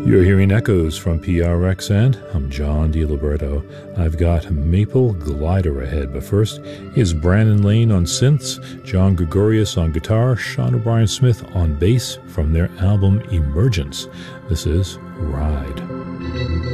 You're hearing echoes from PRX, and I'm John DiLiberto. I've got Maple Glider ahead, but first is Brandon Lane on synths, John Gregorius on guitar, Sean O'Brien Smith on bass from their album Emergence. This is Ride.